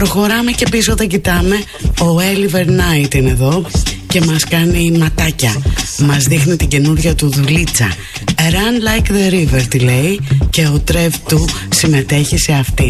Προχωράμε και πίσω τα κοιτάμε. Ο Oliver Knight είναι εδώ και μας κάνει ματάκια. Μας δείχνει την καινούργια του δουλίτσα. Run like the river τη λέει, και ο Trev του συμμετέχει σε αυτήν.